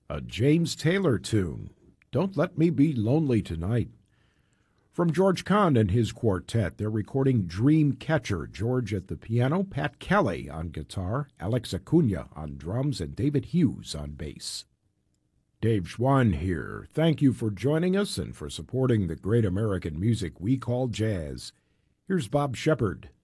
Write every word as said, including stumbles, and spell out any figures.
A James Taylor tune, Don't Let Me Be Lonely Tonight. From George Kahn and his quartet, they're recording Dream Catcher. George at the piano, Pat Kelly on guitar, Alex Acuna on drums, and David Hughes on bass. Dave Schwann here. Thank you for joining us and for supporting the great American music we call jazz. Here's Bob Shepard.